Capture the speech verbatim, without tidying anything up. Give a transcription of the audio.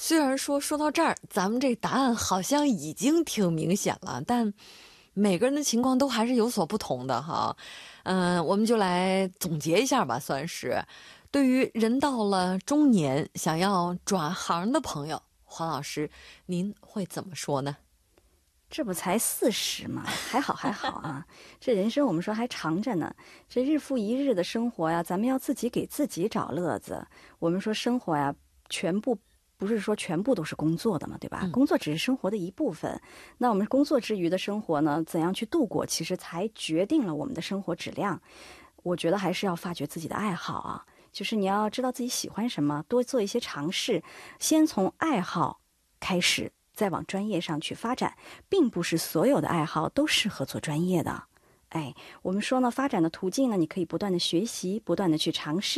虽然说说到这儿，咱们这答案好像已经挺明显了，但每个人的情况都还是有所不同的哈。嗯、呃，我们就来总结一下吧，算是对于人到了中年想要转行的朋友，黄老师您会怎么说呢？ 这不才四十嘛，还好还好啊。这人生我们说还长着呢，这日复一日的生活呀，咱们要自己给自己找乐子。我们说生活呀，全部不是说全部都是工作的嘛，对吧？ 嗯、 工作只是生活的一部分。那我们工作之余的生活呢，怎样去度过，其实才决定了我们的生活质量。我觉得还是要发掘自己的爱好啊，就是你要知道自己喜欢什么，多做一些尝试，先从爱好开始。再往专业上去发展，并不是所有的爱好都适合做专业的。哎，我们说呢，发展的途径呢，你可以不断的学习，不断的去尝试。